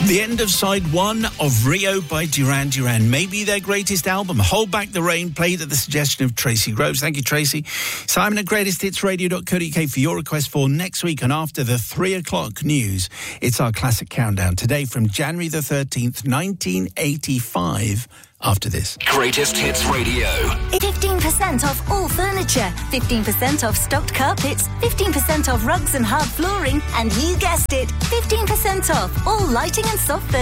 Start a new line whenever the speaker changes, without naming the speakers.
The end of side one of Rio by Duran Duran. Maybe their greatest album. Hold Back the Rain, played at the suggestion of Tracy Groves. Thank you, Tracy. Simon at greatesthitsradio.co.uk for your request for next week. And after the 3 o'clock news, it's our classic countdown. Today from January the 13th, 1985. After this.
Greatest Hits Radio.
15% off all furniture, 15% off stocked carpets, 15% off rugs and hard flooring, and you guessed it, 15% off all lighting and soft furniture.